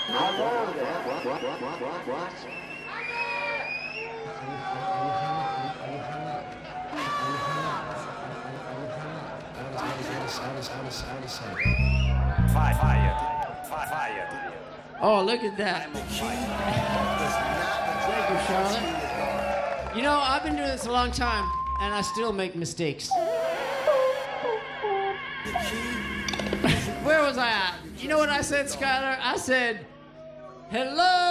Hello there. What? Fired. Oh, look at that. Thank you, Charlotte. You know, I've been doing this a long time, and I still make mistakes. Where was I at? You know what I said, Skylar? I said, hello.